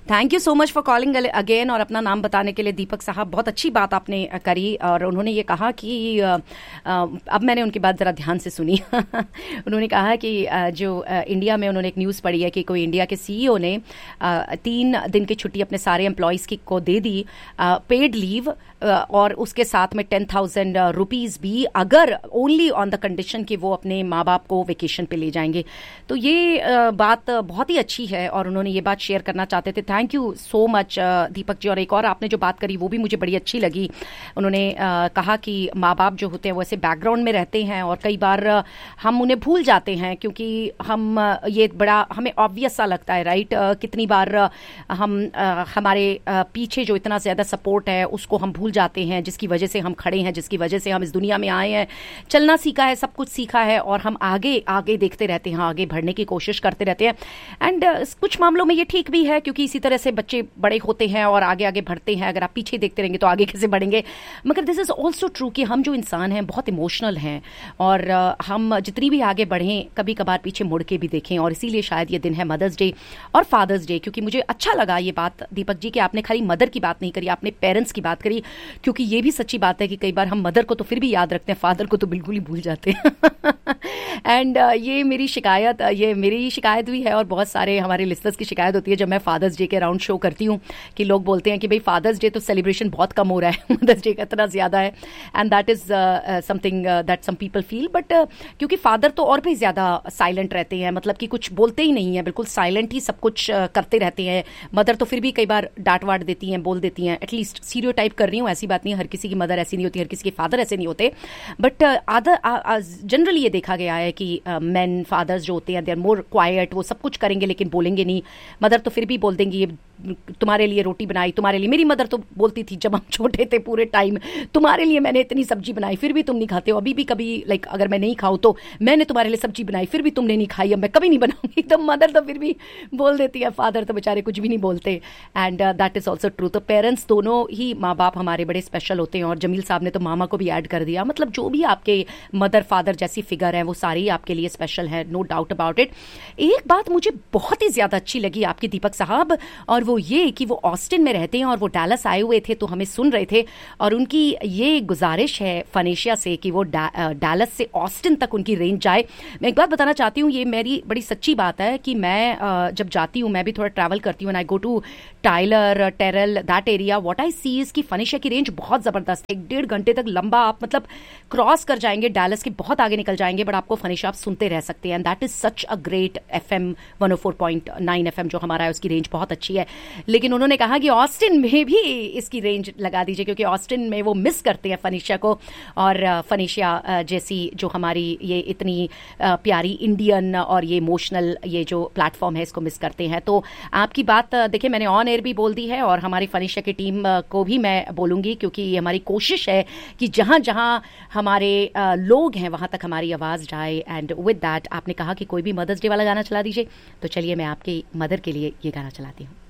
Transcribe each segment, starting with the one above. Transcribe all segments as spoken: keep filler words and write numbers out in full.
Thank you so much for calling again और अपना नाम बताने के लिए दीपक साहब, बहुत अच्छी बात आपने करी। और उन्होंने ये कहा कि आ, आ, अब मैंने उनकी बात ज़रा ध्यान से सुनी उन्होंने कहा कि आ, जो आ, इंडिया में उन्होंने एक न्यूज़ पढ़ी है कि कोई इंडिया के सीईओ ने आ, तीन दिन की छुट्टी अपने सारे एम्प्लॉयज़ की को दे दी, पेड लीव, और उसके साथ में टेन थाउजेंड रुपीज़ भी, अगर ओनली ऑन द कंडीशन कि वो अपने माँ बाप को वेकेशन पे ले जाएंगे। तो ये आ, बात बहुत ही अच्छी है और उन्होंने ये बात शेयर करना चाहते थे। Thank you so much Deepak ji. और एक और आपने जो बात करी वो भी मुझे बड़ी अच्छी लगी। उन्होंने आ, कहा कि माँ बाप जो होते हैं वो ऐसे बैकग्राउंड में रहते हैं और कई बार आ, हम उन्हें भूल जाते हैं, क्योंकि हम आ, ये बड़ा हमें ऑब्वियस सा लगता है, राइट? कितनी बार आ, हम आ, हमारे आ, पीछे जो इतना ज़्यादा सपोर्ट है उसको हम भूल जाते हैं, जिसकी वजह से हम खड़े हैं, जिसकी वजह से हम इस दुनिया में आए हैं, चलना सीखा है, सब कुछ सीखा है, और हम आगे आगे देखते रहते हैं, आगे बढ़ने की कोशिश करते रहते हैं। एंड uh, कुछ मामलों में ये ठीक भी है, क्योंकि इसी तरह से बच्चे बड़े होते हैं और आगे आगे बढ़ते हैं। अगर आप पीछे देखते रहेंगे तो आगे कैसे बढ़ेंगे? मगर दिस इज़ ऑल्सो ट्रू कि हम जो इंसान हैं बहुत इमोशनल हैं, और uh, हम जितनी भी आगे बढ़ें कभी कभार पीछे मुड़ के भी देखें। और इसीलिए शायद ये दिन है मदर्स डे और फादर्स डे, क्योंकि मुझे अच्छा लगा ये बात दीपक जी कि आपने खाली मदर की बात नहीं करी, आपने पेरेंट्स की बात करी, क्योंकि ये भी सच्ची बात है कि कई बार हम मदर को तो फिर भी याद रखते हैं, फादर को तो बिल्कुल ही भूल जाते हैं एंड uh, ये मेरी शिकायत ये मेरी शिकायत भी है, और बहुत सारे हमारे लिस्टर्स की शिकायत होती है जब मैं फादर्स डे के अराउंड शो करती हूँ, कि लोग बोलते हैं कि भाई फादर्स डे तो सेलिब्रेशन बहुत कम हो रहा है, मदर्स डे का इतना ज़्यादा है। And that is something that some people feel, but क्योंकि फादर तो और भी ज़्यादा साइलेंट रहते हैं, मतलब कि कुछ बोलते ही नहीं है, बिल्कुल साइलेंट ही सब कुछ uh, करते रहते हैं। मदर तो फिर भी कई बार डांट वाट देती हैं, बोल देती हैं, एटलीस्ट स्टीरियोटाइप कर रही हूँ, ऐसी बात नहीं, हर किसी की मदर ऐसी नहीं होती, हर किसी के फादर ऐसे नहीं होते, बट अदर जनरली ये देखा गया है कि मेन फादर्स जो होते हैं दे आर मोर क्वाइट, वो सब कुछ करेंगे लेकिन बोलेंगे नहीं। मदर तो फिर भी बोल देंगी ये तुम्हारे लिए रोटी बनाई, तुम्हारे लिए। मेरी मदर तो बोलती थी जब हम छोटे थे पूरे टाइम, तुम्हारे लिए मैंने इतनी सब्जी बनाई फिर भी तुम नहीं खाते हो, अभी भी कभी लाइक like, अगर मैं नहीं खाऊं तो मैंने तुम्हारे लिए सब्जी बनाई फिर भी तुमने नहीं खाई, अब मैं कभी नहीं बनाऊंगी। तो मदर तो फिर भी बोल देती है, फादर तो बेचारे कुछ भी नहीं बोलते। And that is also true. तो पेरेंट्स दोनों ही माँ बाप हमारे बड़े स्पेशल होते हैं, और जमील साहब ने तो मामा को भी ऐड कर दिया, मतलब जो भी आपके मदर फादर जैसी फिगर है वो सारे ही आपके लिए स्पेशल है, नो डाउट अबाउट इट। एक बात मुझे बहुत ही ज्यादा अच्छी लगी आपकी दीपक साहब, और वो ये कि वो ऑस्टिन में रहते हैं और वो डैलस आए हुए थे तो हमें सुन रहे थे, और उनकी ये गुजारिश है फनेशिया से कि वो डैलस से ऑस्टिन तक उनकी रेंज जाए। मैं एक बात बताना चाहती हूँ, ये मेरी बड़ी सच्ची बात है कि मैं जब जाती हूँ, मैं भी थोड़ा ट्रैवल करती हूँ, आई go to Tyler Tyrol that area, what I C is की फनेशिया की रेंज बहुत जबरदस्त है, एक डेढ़ घंटे तक लंबा आप मतलब क्रॉस कर जाएंगे, डैलस के बहुत आगे निकल जाएंगे, बट आपको फनेशिया आप सुनते रह सकते हैं। And that is such a great FM one O four point nine FM जो हमारा है उसकी रेंज बहुत अच्छी है। लेकिन उन्होंने कहा कि ऑस्टिन में भी इसकी रेंज लगा दीजिए, क्योंकि ऑस्टिन में वो मिस करते हैं फनेशिया को, और फनेशिया जैसी जो हमारी ये इतनी प्यारी इंडियन और ये इमोशनल ये जो प्लेटफॉर्म है इसको मिस करते हैं। तो आपकी बात देखिए मैंने ऑन एयर भी बोल दी है, और हमारी फनेशिया की टीम को भी मैं बोलूंगी, क्योंकि ये हमारी कोशिश है कि जहां जहां हमारे लोग हैं वहां तक हमारी आवाज जाए। एंड विद दैट आपने कहा कि कोई भी मदर्स डे वाला गाना चला दीजिए, तो चलिए मैं आपकी मदर के लिए ये गाना चलाती हूँ।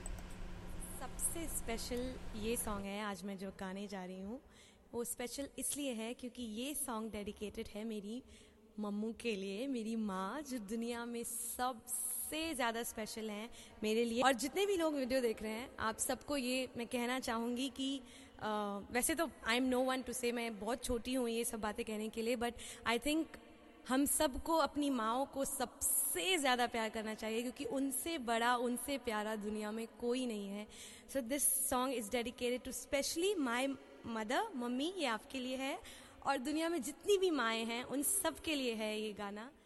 सबसे स्पेशल ये सॉन्ग है आज मैं जो गाने जा रही हूँ, वो स्पेशल इसलिए है क्योंकि ये सॉन्ग डेडिकेटेड है मेरी मम्मू के लिए, मेरी माँ जो दुनिया में सबसे ज़्यादा स्पेशल हैं मेरे लिए। और जितने भी लोग वीडियो देख रहे हैं आप सबको ये मैं कहना चाहूँगी कि uh, वैसे तो I am no one two से, मैं बहुत छोटी हूँ ये सब बातें कहने के लिए, बट आई थिंक हम सबको अपनी माँओं को सबसे ज़्यादा प्यार करना चाहिए, क्योंकि उनसे बड़ा उनसे प्यारा दुनिया में कोई नहीं है। So this song is dedicated to specially my mother, mummy, ये आपके लिए है, और दुनिया में जितनी भी माएँ हैं उन सब के लिए है ये गाना।